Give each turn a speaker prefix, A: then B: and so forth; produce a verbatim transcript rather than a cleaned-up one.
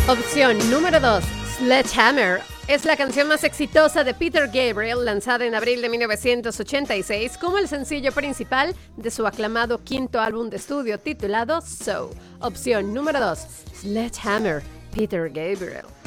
A: Opción número dos, Sledgehammer. Es la canción más exitosa de Peter Gabriel, lanzada en abril de mil novecientos ochenta y seis como el sencillo principal de su aclamado quinto álbum de estudio titulado So. Opción número dos, Sledgehammer, Peter Gabriel.